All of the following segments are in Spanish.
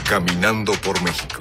Caminando por México.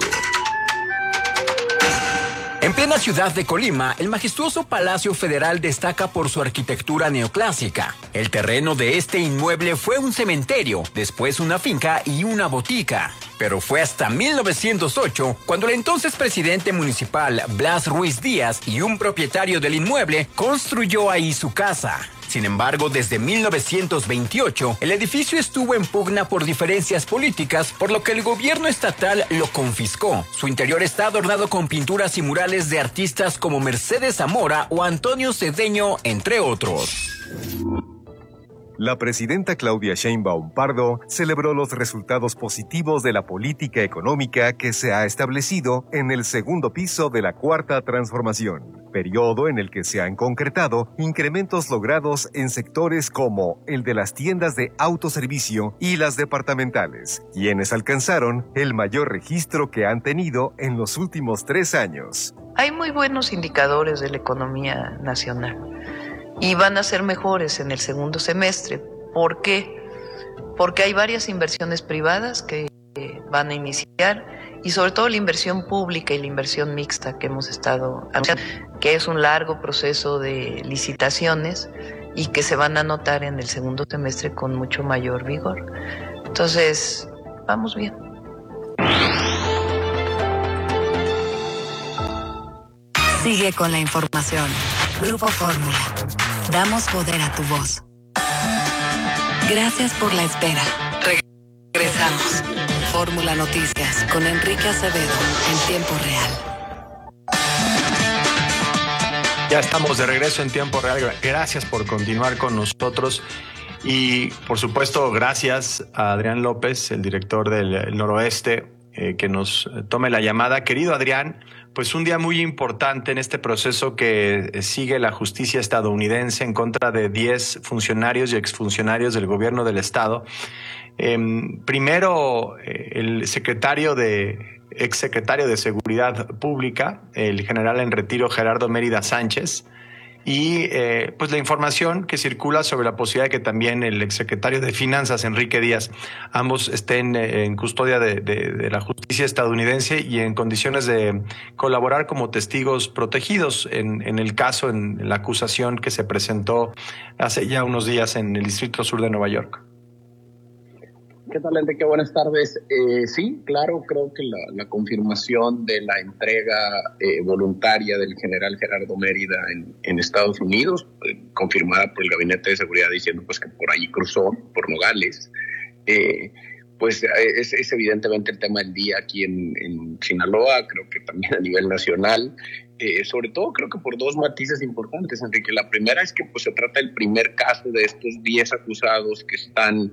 En plena ciudad de Colima, el majestuoso Palacio Federal destaca por su arquitectura neoclásica. El terreno de este inmueble fue un cementerio, después una finca y una botica. Pero fue hasta 1908 cuando el entonces presidente municipal Blas Ruiz Díaz y un propietario del inmueble construyó ahí su casa. Sin embargo, desde 1928, el edificio estuvo en pugna por diferencias políticas, por lo que el gobierno estatal lo confiscó. Su interior está adornado con pinturas y murales de artistas como Mercedes Zamora o Antonio Cedeño, entre otros. La presidenta Claudia Sheinbaum Pardo celebró los resultados positivos de la política económica que se ha establecido en el segundo piso de la Cuarta Transformación, periodo en el que se han concretado incrementos logrados en sectores como el de las tiendas de autoservicio y las departamentales, quienes alcanzaron el mayor registro que han tenido en los últimos 3 años. Hay muy buenos indicadores de la economía nacional. Y van a ser mejores en el segundo semestre. ¿Por qué? Porque hay varias inversiones privadas que van a iniciar y sobre todo la inversión pública y la inversión mixta que hemos estado anunciando, que es un largo proceso de licitaciones y que se van a notar en el segundo semestre con mucho mayor vigor. Entonces, vamos bien. Sigue con la información. Grupo Fórmula. Damos poder a tu voz. Gracias por la espera. Regresamos. Fórmula Noticias con Enrique Acevedo en tiempo real. Ya estamos de regreso en tiempo real. Gracias por continuar con nosotros. Y, por supuesto, gracias a Adrián López, el director del Noroeste, que nos tome la llamada. Querido Adrián, pues un día muy importante en este proceso que sigue la justicia estadounidense en contra de 10 funcionarios y exfuncionarios del gobierno del estado. Primero, el exsecretario de Seguridad Pública, el general en retiro Gerardo Mérida Sánchez, y pues la información que circula sobre la posibilidad de que también el exsecretario de Finanzas, Enrique Díaz, ambos estén en custodia de la justicia estadounidense y en condiciones de colaborar como testigos protegidos en el caso, en la acusación que se presentó hace ya unos días en el Distrito Sur de Nueva York. ¿Qué tal, Enrique? Buenas tardes. Sí, claro, creo que la confirmación de la entrega voluntaria del general Gerardo Mérida en Estados Unidos, confirmada por el Gabinete de Seguridad diciendo pues que por ahí cruzó, por Nogales, pues es evidentemente el tema del día aquí en Sinaloa, creo que también a nivel nacional. Sobre todo creo que por 2 matices importantes, Enrique. La primera es que pues se trata del primer caso de estos 10 acusados que están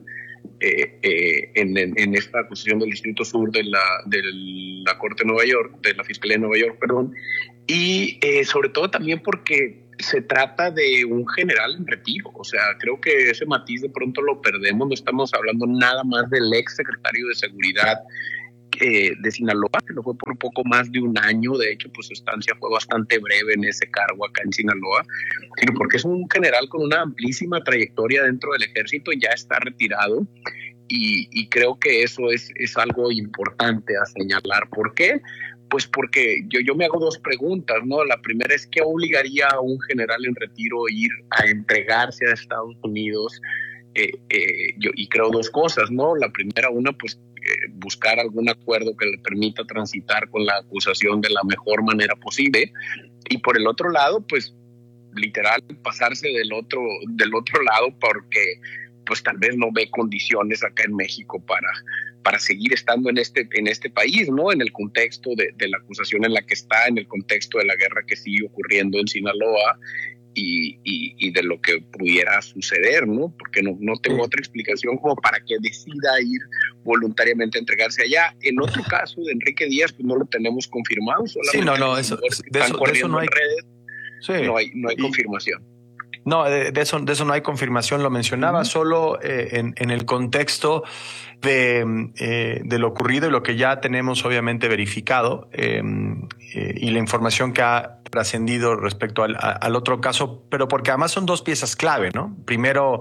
en esta acusación del Distrito Sur de la Corte de Nueva York, de la Fiscalía de Nueva York, perdón, y sobre todo también porque se trata de un general en retiro. O sea, creo que ese matiz de pronto lo perdemos. No estamos hablando nada más del ex secretario de Seguridad de Sinaloa, que lo fue por poco más de un año. De hecho, pues su estancia fue bastante breve en ese cargo acá en Sinaloa, sino porque es un general con una amplísima trayectoria dentro del ejército, ya está retirado, y creo que eso es algo importante a señalar. ¿Por qué? Pues porque yo me hago 2 preguntas, ¿no? La primera es, ¿qué obligaría a un general en retiro a ir a entregarse a Estados Unidos? Y creo 2 cosas, ¿no? La primera, pues buscar algún acuerdo que le permita transitar con la acusación de la mejor manera posible, y por el otro lado, pues literal pasarse del otro lado, porque pues tal vez no ve condiciones acá en México para seguir estando en este país, ¿no? En el contexto de la acusación en la que está, en el contexto de la guerra que sigue ocurriendo en Sinaloa, y de lo que pudiera suceder, ¿no? Porque no tengo otra explicación como para que decida ir voluntariamente a entregarse allá. En otro caso de Enrique Díaz, pues no lo tenemos confirmado. Sí, no, de eso no hay redes, sí, no hay confirmación. No, de eso no hay confirmación, lo mencionaba solo en el contexto de lo ocurrido y lo que ya tenemos obviamente verificado, y la información que ha trascendido respecto al otro caso, pero porque además son 2 piezas clave, ¿no? Primero,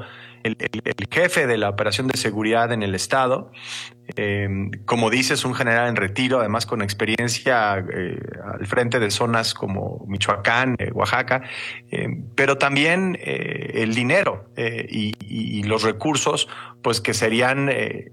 el jefe de la operación de seguridad en el estado. Como dices, un general en retiro, además con experiencia al frente de zonas como Michoacán, Oaxaca, pero también el dinero y los recursos, pues que serían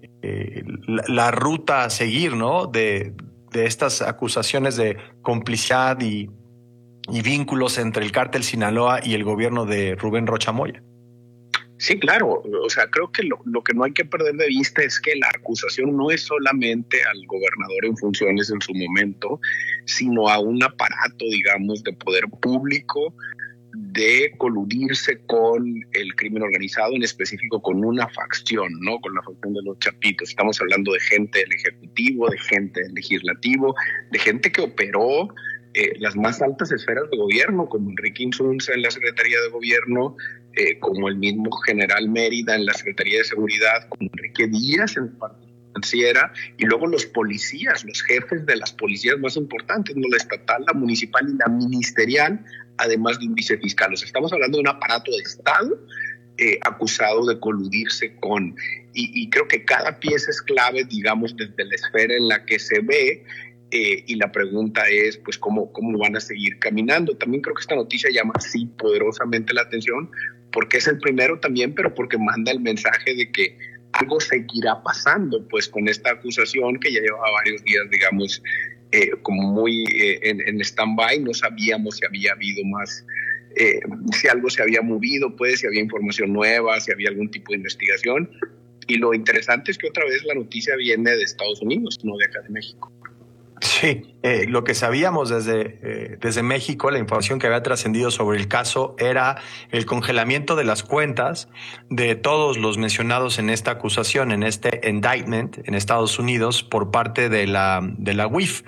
la ruta a seguir, ¿no? De estas acusaciones de complicidad y vínculos entre el cártel Sinaloa y el gobierno de Rubén Rocha Moya. Sí, claro. O sea, creo que lo que no hay que perder de vista es que la acusación no es solamente al gobernador en funciones en su momento, sino a un aparato, digamos, de poder público de coludirse con el crimen organizado, en específico con una facción, ¿no? Con la facción de los Chapitos. Estamos hablando de gente del Ejecutivo, de gente del Legislativo, de gente que operó las más altas esferas de gobierno, como Enrique Insunza en la Secretaría de Gobierno, como el mismo general Mérida en la Secretaría de Seguridad, como Enrique Díaz en la parte financiera, y luego los policías, los jefes de las policías más importantes, ¿no? La estatal, la municipal y la ministerial, además de un vicefiscal. O sea, estamos hablando de un aparato de Estado acusado de coludirse con, y creo que cada pieza es clave, digamos, desde la esfera en la que se ve. Y la pregunta es, pues, ¿cómo van a seguir caminando? También creo que esta noticia llama así poderosamente la atención, porque es el primero también, pero porque manda el mensaje de que algo seguirá pasando, pues, con esta acusación que ya lleva varios días, digamos, como muy en stand-by. No sabíamos si había habido más, si algo se había movido, pues, si había información nueva, si había algún tipo de investigación. Y lo interesante es que otra vez la noticia viene de Estados Unidos, no de acá de México. Sí, lo que sabíamos desde México, la información que había trascendido sobre el caso era el congelamiento de las cuentas de todos los mencionados en esta acusación, en este indictment en Estados Unidos por parte de la UIF.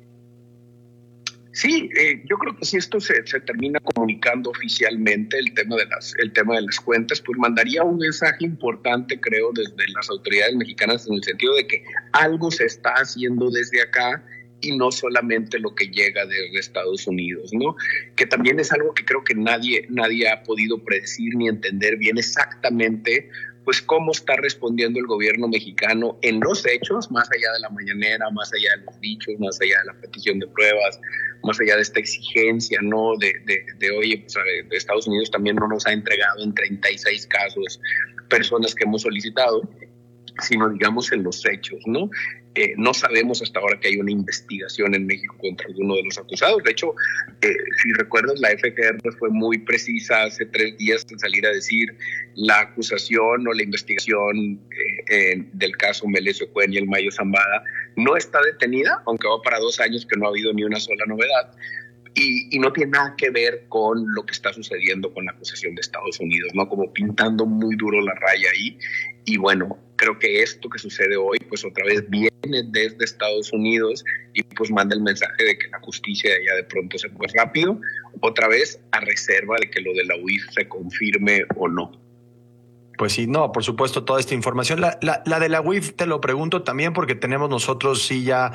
Sí, yo creo que si esto se termina comunicando oficialmente, el tema de las cuentas, pues mandaría un mensaje importante, creo, desde las autoridades mexicanas, en el sentido de que algo se está haciendo desde acá y no solamente lo que llega desde Estados Unidos, ¿no? Que también es algo que creo que nadie ha podido predecir ni entender bien exactamente, pues, cómo está respondiendo el gobierno mexicano en los hechos, más allá de la mañanera, más allá de los dichos, más allá de la petición de pruebas, más allá de esta exigencia, ¿no? De oye, pues, de Estados Unidos también no nos ha entregado en 36 casos personas que hemos solicitado, sino, digamos, en los hechos, ¿no? No sabemos hasta ahora que hay una investigación en México contra alguno de los acusados. De hecho, si recuerdas, la FGR fue muy precisa hace 3 días en salir a decir la acusación o la investigación del caso Melesio Cuen y el Mayo Zambada no está detenida, aunque va para 2 años que no ha habido ni una sola novedad. Y no tiene nada que ver con lo que está sucediendo con la acusación de Estados Unidos, ¿no? Como pintando muy duro la raya ahí. Y bueno, creo que esto que sucede hoy, pues otra vez viene desde Estados Unidos y pues manda el mensaje de que la justicia ya de pronto se fue rápido, otra vez a reserva de que lo de la UIF se confirme o no. Pues sí, no, por supuesto, toda esta información. La de la UIF te lo pregunto también porque tenemos nosotros sí ya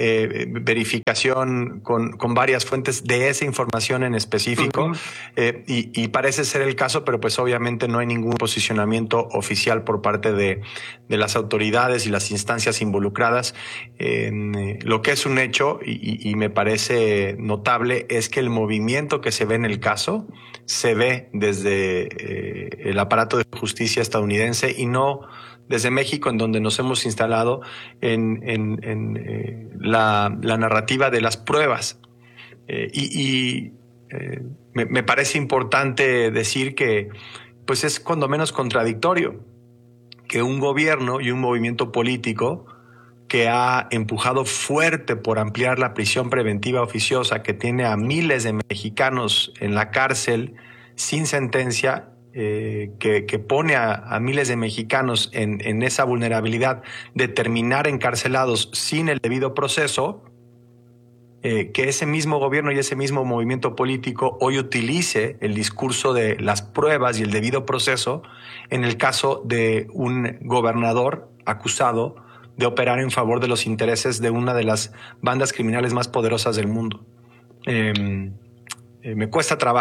verificación con varias fuentes de esa información en específico. Uh-huh. Y parece ser el caso, pero pues obviamente no hay ningún posicionamiento oficial por parte de las autoridades y las instancias involucradas. Lo que es un hecho y me parece notable es que el movimiento que se ve en el caso se ve desde el aparato de justicia estadounidense y no desde México, en donde nos hemos instalado en la narrativa de las pruebas. Me parece importante decir que pues es cuando menos contradictorio que un gobierno y un movimiento político que ha empujado fuerte por ampliar la prisión preventiva oficiosa, que tiene a miles de mexicanos en la cárcel sin sentencia, que pone a miles de mexicanos en esa vulnerabilidad de terminar encarcelados sin el debido proceso, que ese mismo gobierno y ese mismo movimiento político hoy utilice el discurso de las pruebas y el debido proceso en el caso de un gobernador acusado de operar en favor de los intereses de una de las bandas criminales más poderosas del mundo. Me cuesta trabajo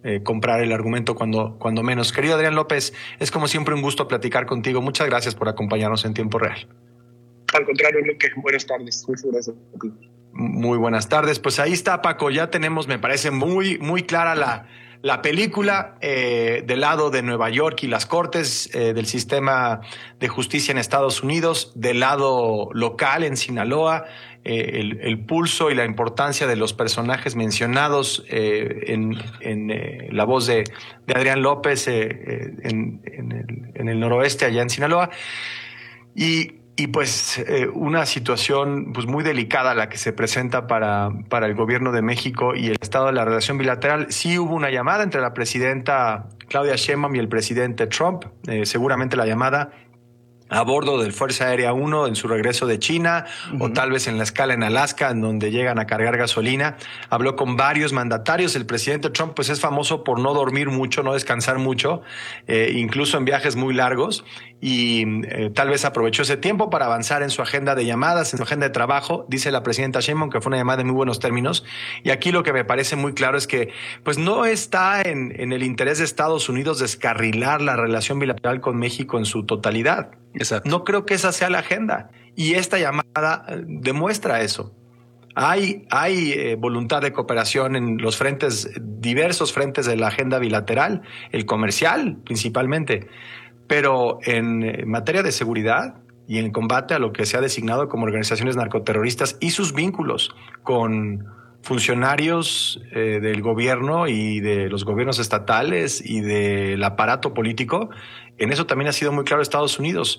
comprar el argumento cuando menos. Querido Adrián López, es como siempre un gusto platicar contigo. Muchas gracias por acompañarnos en tiempo real. Al contrario, Enrique, buenas tardes. Muchas gracias a ti. Muy buenas tardes. Pues ahí está, Paco. Ya tenemos, me parece, muy clara la película del lado de Nueva York y las cortes del sistema de justicia en Estados Unidos, del lado local en Sinaloa, el pulso y la importancia de los personajes mencionados en la voz de Adrián López en el noroeste, allá en Sinaloa. Y pues una situación pues muy delicada la que se presenta para el gobierno de México y el estado de la relación bilateral. Sí hubo una llamada entre la presidenta Claudia Sheinbaum y el presidente Trump, seguramente la llamada a bordo del Fuerza Aérea 1 en su regreso de China, o tal vez en la escala en Alaska, en donde llegan a cargar gasolina. Habló con varios mandatarios. El presidente Trump pues es famoso por no dormir mucho, no descansar mucho, incluso en viajes muy largos, y tal vez aprovechó ese tiempo para avanzar en su agenda de llamadas, en su agenda de trabajo. Dice la presidenta Sheinbaum que fue una llamada en muy buenos términos, y aquí lo que me parece muy claro es que pues no está en el interés de Estados Unidos descarrilar la relación bilateral con México en su totalidad. Exacto. No creo que esa sea la agenda, y esta llamada demuestra eso. Hay voluntad de cooperación en los diversos frentes de la agenda bilateral, el comercial principalmente, pero en materia de seguridad y en combate a lo que se ha designado como organizaciones narcoterroristas y sus vínculos con funcionarios del gobierno y de los gobiernos estatales y del aparato político, en eso también ha sido muy claro Estados Unidos.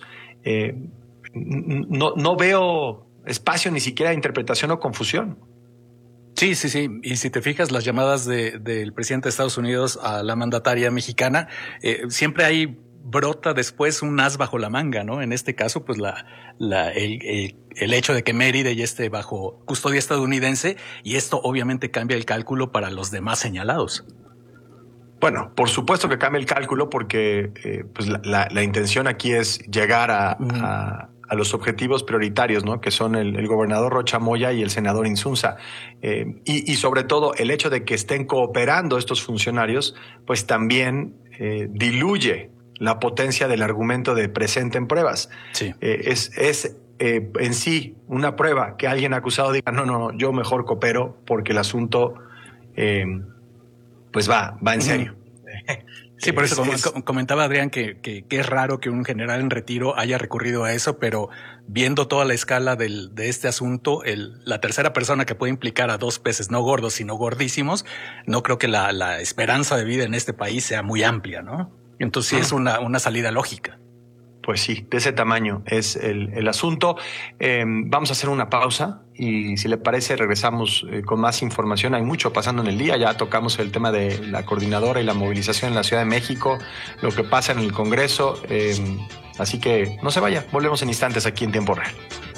No veo espacio ni siquiera de interpretación o confusión. Sí. Y si te fijas, las llamadas del presidente de Estados Unidos a la mandataria mexicana, siempre brota después un as bajo la manga, ¿no? En este caso, pues el hecho de que Mérida ya esté bajo custodia estadounidense, y esto obviamente cambia el cálculo para los demás señalados. Bueno, por supuesto que cambia el cálculo porque pues la intención aquí es llegar a los objetivos prioritarios, ¿no? Que son el gobernador Rocha Moya y el senador Insunza. Y sobre todo el hecho de que estén cooperando estos funcionarios, pues también diluye la potencia del argumento de presenten pruebas. Sí. Es en sí una prueba que alguien acusado diga no, yo mejor coopero porque el asunto pues va en serio. Sí, por eso comentaba Adrián que es raro que un general en retiro haya recurrido a eso, pero viendo toda la escala de este asunto, la tercera persona que puede implicar a dos peces no gordos sino gordísimos, no creo que la esperanza de vida en este país sea muy amplia, ¿no? Entonces sí es una salida lógica. Pues sí, de ese tamaño es el asunto. Vamos a hacer una pausa y si le parece regresamos con más información. Hay mucho pasando en el día. Ya tocamos el tema de la coordinadora y la movilización en la Ciudad de México, lo que pasa en el Congreso. Así que no se vaya, volvemos en instantes aquí en Tiempo Real.